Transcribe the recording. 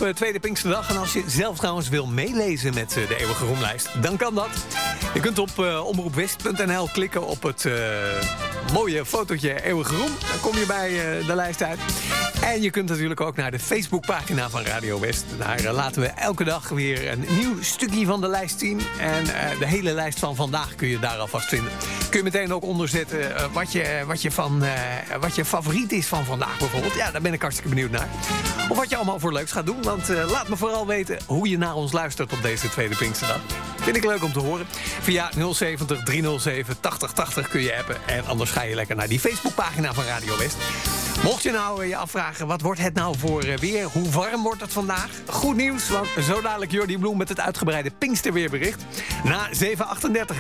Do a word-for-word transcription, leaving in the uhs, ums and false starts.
op uh, Tweede Pinksterdag. En als je zelf trouwens wil meelezen met uh, de Eeuwige Roemlijst, dan kan dat. Je kunt op uh, omroep west punt n l klikken op het uh, mooie fotootje Eeuwige Roem. Dan kom je bij uh, de lijst uit. En je kunt natuurlijk ook naar de Facebookpagina van Radio West. Daar uh, laten we elke dag weer een nieuw stukje van de lijst zien. En uh, de hele lijst van vandaag kun je daar alvast vinden. Kun je meteen ook onderzetten uh, wat, je, wat, je van, uh, wat je favoriet is van vandaag bijvoorbeeld. Ja, daar ben ik hartstikke benieuwd naar. Of wat je allemaal voor leuks gaat doen. Want uh, laat me vooral weten hoe je naar ons luistert op deze Tweede Pinksterdag. Vind ik leuk om te horen. Via nul zeventig driehonderdzeven tachtig tachtig kun je appen. En anders ga je lekker naar die Facebookpagina van Radio West. Mocht je nou je afvragen, wat wordt het nou voor weer? Hoe warm wordt het vandaag? Goed nieuws, want zo dadelijk Jordi Bloem met het uitgebreide Pinksterweerbericht. Na zeven achtendertig